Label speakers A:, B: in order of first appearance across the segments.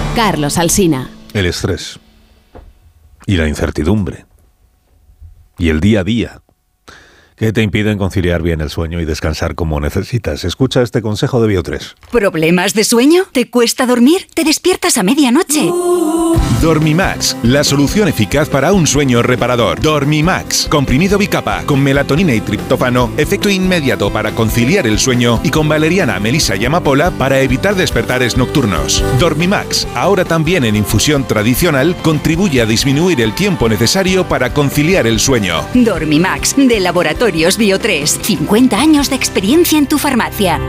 A: Carlos Alsina.
B: El estrés y la incertidumbre y el día a día que te impiden conciliar bien el sueño y descansar como necesitas. Escucha este consejo de Bio3.
C: ¿Problemas de sueño? ¿Te cuesta dormir? ¿Te despiertas a medianoche?
D: Dormimax, la solución eficaz para un sueño reparador. Dormimax, comprimido bicapa, con melatonina y triptófano, efecto inmediato para conciliar el sueño, y con valeriana, melisa y amapola para evitar despertares nocturnos. Dormimax, ahora también en infusión tradicional, contribuye a disminuir el tiempo necesario para conciliar el sueño.
C: Dormimax, de Laboratorios Bio3. 50 años de experiencia en tu farmacia.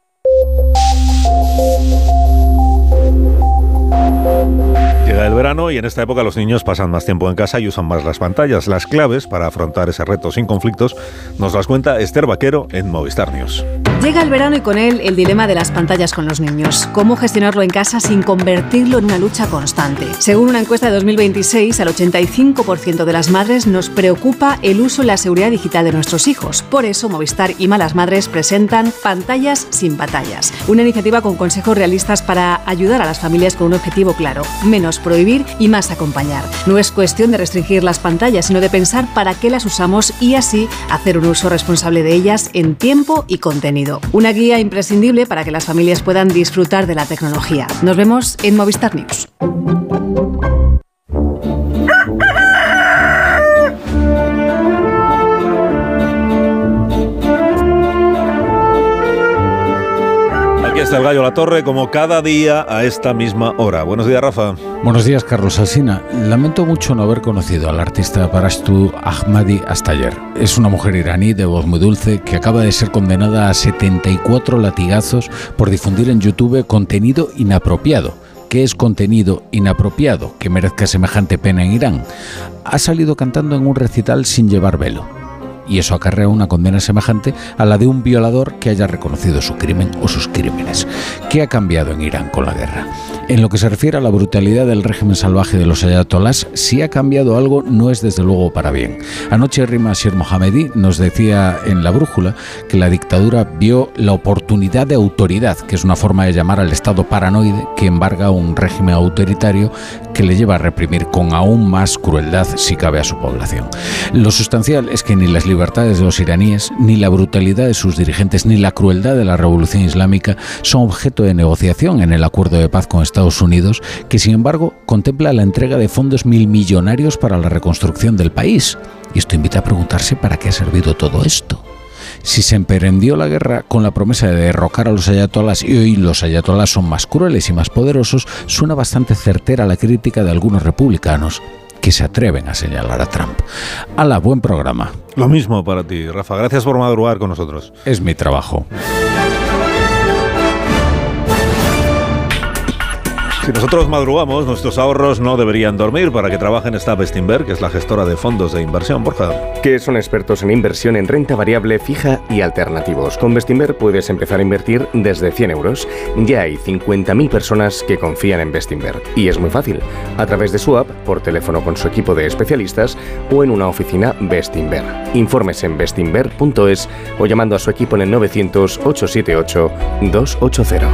B: Llega el verano y en esta época los niños pasan más tiempo en casa y usan más las pantallas. Las claves para afrontar ese reto sin conflictos nos las cuenta Esther Vaquero en Movistar News.
E: Llega el verano y con él el dilema de las pantallas con los niños. ¿Cómo gestionarlo en casa sin convertirlo en una lucha constante? Según una encuesta de 2026, al 85% de las madres nos preocupa el uso y la seguridad digital de nuestros hijos. Por eso, Movistar y Malas Madres presentan Pantallas sin Batallas, una iniciativa con consejos realistas para ayudar a las familias con un objetivo claro: menos prohibir y más acompañar. No es cuestión de restringir las pantallas, sino de pensar para qué las usamos y así hacer un uso responsable de ellas en tiempo y contenido. Una guía imprescindible para que las familias puedan disfrutar de la tecnología. Nos vemos en Movistar News.
B: Aquí está el Gallo La Torre, como cada día a esta misma hora. Buenos días, Rafa.
F: Buenos días, Carlos Alsina. Lamento mucho no haber conocido al artista Parashtu Ahmadi hasta ayer. Es una mujer iraní de voz muy dulce que acaba de ser condenada a 74 latigazos por difundir en YouTube contenido inapropiado. ¿Qué es contenido inapropiado que merezca semejante pena en Irán? Ha salido cantando en un recital sin llevar velo. Y eso acarrea una condena semejante a la de un violador que haya reconocido su crimen o sus crímenes. ¿Qué ha cambiado en Irán con la guerra? En lo que se refiere a la brutalidad del régimen salvaje de los ayatolás, si ha cambiado algo, no es desde luego para bien. Anoche Rima Shir Mohammedi nos decía en La Brújula que la dictadura vio la oportunidad de autoridad, que es una forma de llamar al Estado paranoide que embarga un régimen autoritario que le lleva a reprimir con aún más crueldad, si cabe, a su población. Lo sustancial es que ni las libertades de los iraníes, ni la brutalidad de sus dirigentes, ni la crueldad de la revolución islámica son objeto de negociación en el acuerdo de paz con Estados Unidos, que sin embargo contempla la entrega de fondos milmillonarios para la reconstrucción del país. Y esto invita a preguntarse para qué ha servido todo esto. Si se emprendió la guerra con la promesa de derrocar a los ayatolás y hoy los ayatolás son más crueles y más poderosos, suena bastante certera la crítica de algunos republicanos que se atreven a señalar a Trump. ¡Hala, buen programa!
B: Lo mismo para ti, Rafa. Gracias por madrugar con nosotros.
F: Es mi trabajo.
B: Si nosotros madrugamos, nuestros ahorros no deberían dormir. Para que trabajen está Bestinver, que es la gestora de fondos de inversión. Borja.
G: Que son expertos en inversión en renta variable, fija y alternativos. Con Bestinver puedes empezar a invertir desde 100 euros. Ya hay 50.000 personas que confían en Bestinver. Y es muy fácil. A través de su app, por teléfono con su equipo de especialistas o en una oficina Bestinver. Informes en bestinver.es o llamando a su equipo en el 900-878-280.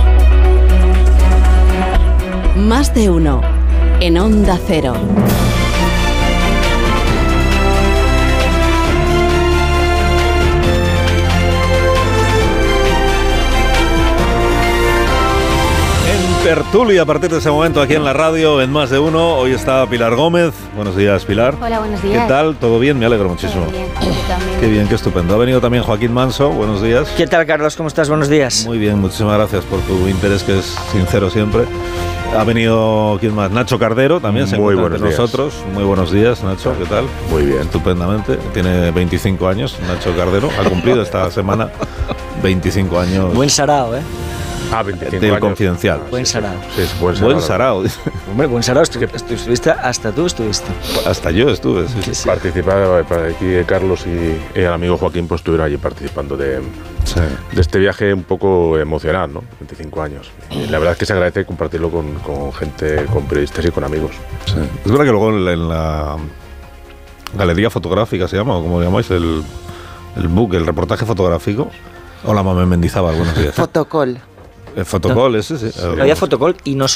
A: Más de uno en Onda Cero.
B: Tertulia a partir de ese momento aquí en la radio, en Más de Uno. Hoy está Pilar Gómez. Buenos días, Pilar.
H: Hola, buenos días.
B: ¿Qué tal? ¿Todo bien? Me alegro muchísimo.
H: Todo bien, yo también.
B: Qué bien, qué estupendo. Ha venido también Joaquín Manso. Buenos días.
I: ¿Qué tal, Carlos? ¿Cómo estás? Buenos días.
B: Muy bien, muchísimas gracias por tu interés, que es sincero siempre. Ha venido, ¿quién más? Nacho Cardero también se encuentra entre nosotros. Muy buenos días, Nacho. ¿Qué tal?
J: Muy bien.
B: Estupendamente. Tiene 25 años, Nacho Cardero. Ha cumplido esta semana 25 años.
I: Buen sarao, ¿eh?
J: 25
B: del
J: años.
B: Confidencial.
I: Buen sarao.
J: Sí, es buen sarao.
I: Hombre, buen sarao. Estuviste, hasta tú estuviste.
B: Hasta yo estuve, sí.
J: Sí. Participaba, para aquí Carlos y el amigo Joaquín pues estuvieron allí participando de este viaje un poco emocional, ¿no? 25 años. Y la verdad es que se agradece compartirlo con gente, con periodistas y con amigos.
B: Sí. Es verdad que luego en la galería fotográfica se llama, o como llamáis, el book, el reportaje fotográfico. Hola, Mamé Mendizábal, buenos días.
I: Fotocall.
B: El fotocall ese, sí.
I: Había fotocall y no